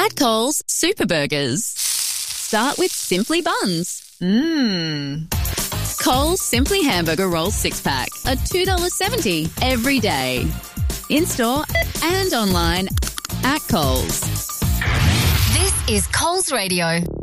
At Coles, Super Burgers start with Simply Buns. Coles Simply Hamburger Rolls 6-pack are $2.70 every day. In-store and online at Coles. This is Coles Radio.